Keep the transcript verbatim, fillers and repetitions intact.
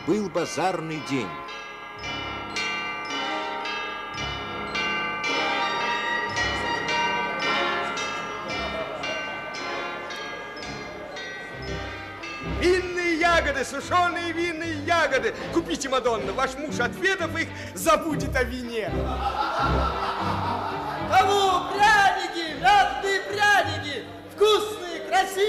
был базарный день. Винные ягоды, сушеные винные ягоды. Купите, Мадонна, ваш муж, отведав их, забудет о вине. Кому пряники, мятные пряники, вкусные, красивые.